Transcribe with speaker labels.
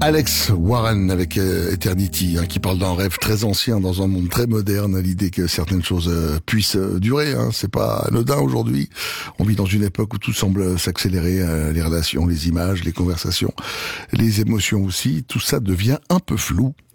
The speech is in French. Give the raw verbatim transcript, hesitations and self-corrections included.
Speaker 1: Alex Warren avec euh, Eternity, hein, qui parle d'un rêve très ancien dans un monde très moderne, à l'idée que certaines choses euh, puissent euh, durer. Hein, c'est pas anodin aujourd'hui. On vit dans une époque où tout semble s'accélérer, euh, les relations, les images, les conversations, les émotions aussi. Tout ça devient un peu flou.